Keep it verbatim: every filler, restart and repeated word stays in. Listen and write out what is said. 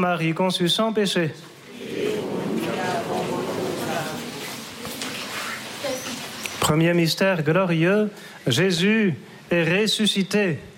Marie conçue sans péché. Premier mystère glorieux, Jésus est ressuscité.